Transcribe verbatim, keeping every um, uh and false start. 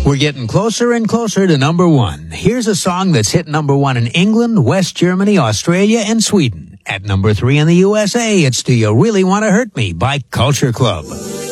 We're getting closer and closer to number one. Here's a song that's hit number one in England, West Germany, Australia, and Sweden. At number three in the U S A, it's Do You Really Want to Hurt Me by Culture Club.